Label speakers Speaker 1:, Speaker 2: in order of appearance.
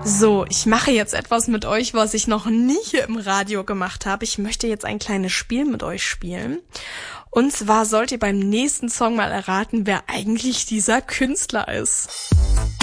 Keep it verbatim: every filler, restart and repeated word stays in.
Speaker 1: So, ich mache jetzt etwas mit euch, was ich noch nie hier im Radio gemacht habe. Ich möchte jetzt ein kleines Spiel mit euch spielen. Und zwar sollt ihr beim nächsten Song mal erraten, wer eigentlich dieser Künstler ist.